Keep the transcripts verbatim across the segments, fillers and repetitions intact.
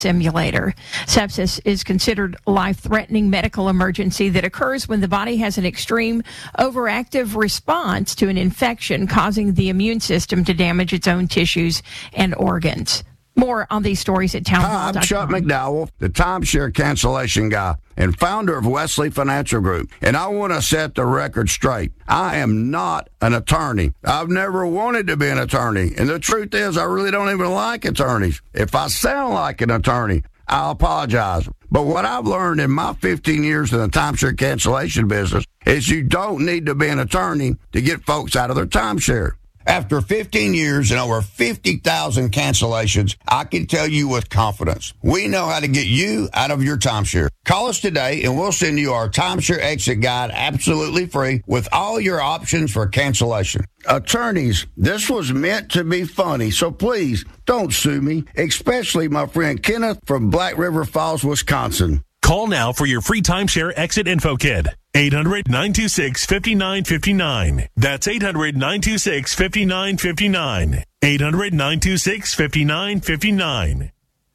simulator. Sepsis is considered a life-threatening medical emergency that occurs when the body has an extreme overactive response to an infection, causing the immune system to damage its own tissues and organs. More on these stories at town hall dot com. Hi, I'm Chuck McDowell, the timeshare cancellation guy and founder of Wesley Financial Group. And I want to set the record straight. I am not an attorney. I've never wanted to be an attorney. And the truth is, I really don't even like attorneys. If I sound like an attorney, I'll apologize. But what I've learned in my fifteen years in the timeshare cancellation business is you don't need to be an attorney to get folks out of their timeshare. After fifteen years and over fifty thousand cancellations, I can tell you with confidence, we know how to get you out of your timeshare. Call us today and we'll send you our timeshare exit guide absolutely free with all your options for cancellation. Attorneys, this was meant to be funny, so please don't sue me, especially my friend Kenneth from Black River Falls, Wisconsin. Call now for your free timeshare exit info kit. eight hundred, nine two six, five nine five nine. That's eight hundred, nine two six, five nine five nine. eight hundred, nine two six, five nine five nine.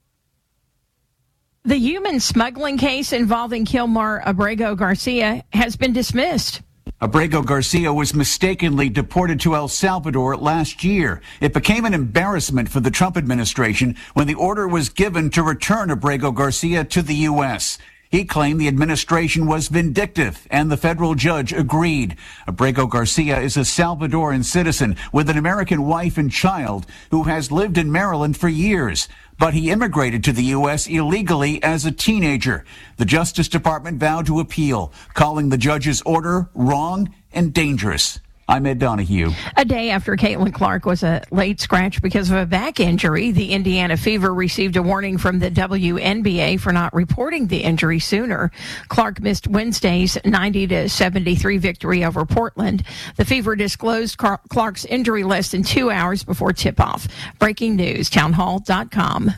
The human smuggling case involving Kilmar Abrego Garcia has been dismissed. Abrego Garcia was mistakenly deported to El Salvador last year. It became an embarrassment for the Trump administration when the order was given to return Abrego Garcia to the U S. He claimed the administration was vindictive, and the federal judge agreed. Abrego Garcia is a Salvadoran citizen with an American wife and child who has lived in Maryland for years. But he immigrated to the U S illegally as a teenager. The Justice Department vowed to appeal, calling the judge's order wrong and dangerous. I'm Ed Donahue. A day after Caitlin Clark was a late scratch because of a back injury, the Indiana Fever received a warning from the W N B A for not reporting the injury sooner. Clark missed Wednesday's ninety to seventy-three victory over Portland. The Fever disclosed Clark's injury less than two hours before tip-off. Breaking news, town hall dot com.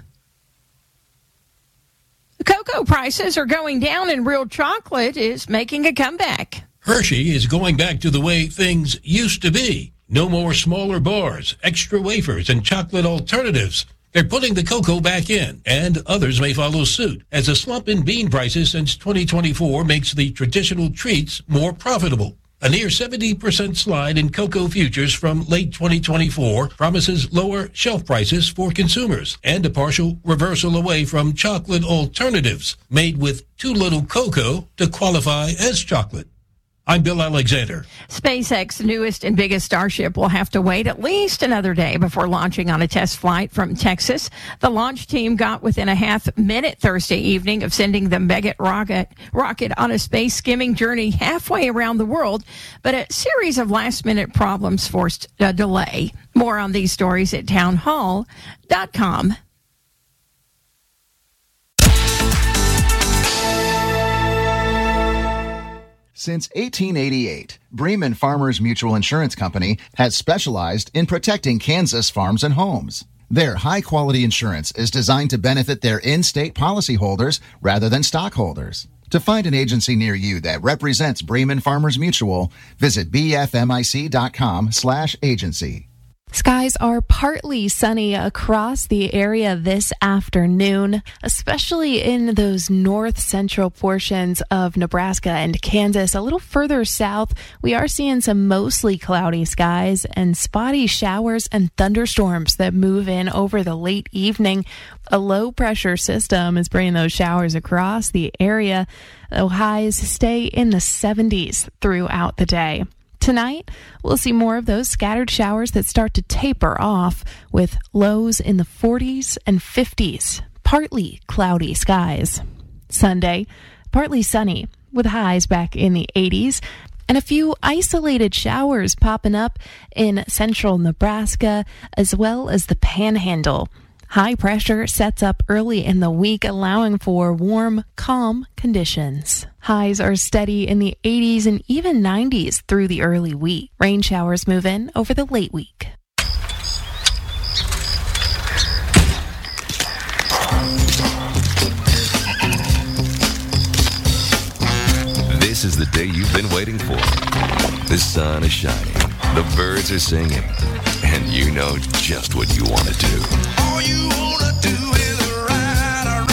Cocoa prices are going down and real chocolate is making a comeback. Hershey is going back to the way things used to be. No more smaller bars, extra wafers, and chocolate alternatives. They're putting the cocoa back in, and others may follow suit, as a slump in bean prices since twenty twenty-four makes the traditional treats more profitable. A near seventy percent slide in cocoa futures from late twenty twenty-four promises lower shelf prices for consumers and a partial reversal away from chocolate alternatives made with too little cocoa to qualify as chocolate. I'm Bill Alexander. SpaceX's newest and biggest Starship will have to wait at least another day before launching on a test flight from Texas. The launch team got within a half minute Thursday evening of sending the Meggitt rocket, rocket on a space skimming journey halfway around the world, but a series of last-minute problems forced a delay. More on these stories at town hall dot com. Since eighteen eighty-eight, Bremen Farmers Mutual Insurance Company has specialized in protecting Kansas farms and homes. Their high-quality insurance is designed to benefit their in-state policyholders rather than stockholders. To find an agency near you that represents Bremen Farmers Mutual, visit b f m i c dot com slash agency. Skies are partly sunny across the area this afternoon, especially in those north central portions of Nebraska and Kansas. A little further south, we are seeing some mostly cloudy skies and spotty showers and thunderstorms that move in over the late evening. A low pressure system is bringing those showers across the area. The highs stay in the seventies throughout the day. Tonight, we'll see more of those scattered showers that start to taper off with lows in the forties and fifties, partly cloudy skies. Sunday, partly sunny with highs back in the eighties and a few isolated showers popping up in central Nebraska as well as the Panhandle. High pressure sets up early in the week, allowing for warm, calm conditions. Highs are steady in the eighties and even nineties through the early week. Rain showers move in over the late week. This is the day you've been waiting for. The sun is shining, the birds are singing, and you know just what you want to do. All you want to do is ride,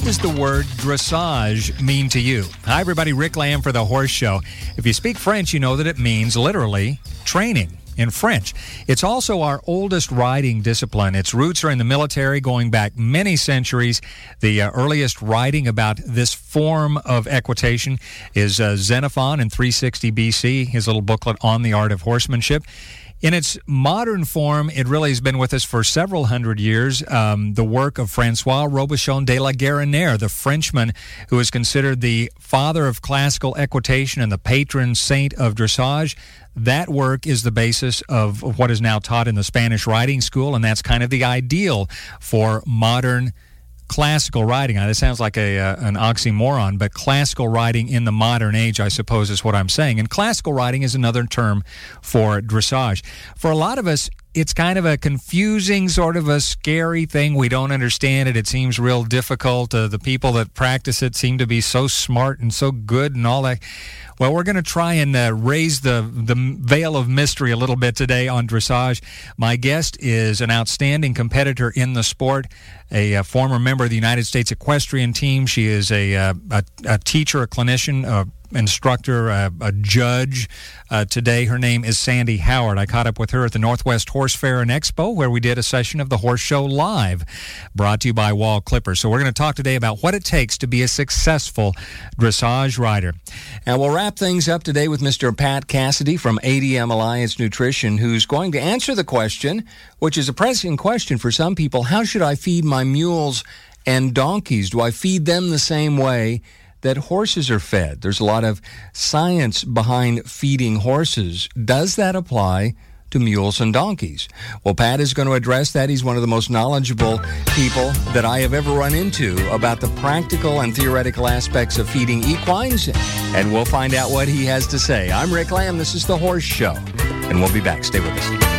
does the word dressage mean to you? Hi, everybody. Rick Lamb for The Horse Show. If you speak French, you know that it means literally training in French. It's also our oldest riding discipline. Its roots are in the military going back many centuries. The uh, earliest writing about this form of equitation is uh, Xenophon in three sixty B C, his little booklet on the art of horsemanship. In its modern form, it really has been with us for several hundred years. Um, the work of Francois Robuchon de la Guérinère, the Frenchman who is considered the father of classical equitation and the patron saint of dressage. That work is the basis of what is now taught in the Spanish riding school, and that's kind of the ideal for modern classical riding. Now, this sounds like a uh, an oxymoron, but classical riding in the modern age, I suppose, is what I'm saying. And classical riding is another term for dressage. For a lot of us, it's kind of a confusing, sort of a scary thing. We don't understand it. It seems real difficult. Uh, the people that practice it seem to be so smart and so good and all that. Well, we're going to try and uh, raise the, the veil of mystery a little bit today on dressage. My guest is an outstanding competitor in the sport, a, a former member of the United States Equestrian Team. She is a, a, a, a teacher, a clinician, a instructor, a, a judge. Uh, today, her name is Sandy Howard. I caught up with her at the Northwest Horse Fair and Expo, where we did a session of the Horse Show Live, brought to you by Wall Clippers. So we're going to talk today about what it takes to be a successful dressage rider. And we'll wrap things up today with Mister Pat Cassidy from A D M Alliance Nutrition, who's going to answer the question, which is a pressing question for some people: how should I feed my mules and donkeys? Do I feed them the same way that horses are fed? There's a lot of science behind feeding horses. Does that apply to mules and donkeys? Well, Pat is going to address that. He's one of the most knowledgeable people that I have ever run into about the practical and theoretical aspects of feeding equines, and we'll find out what he has to say. I'm Rick Lamb. This is The Horse Show, and we'll be back. Stay with us.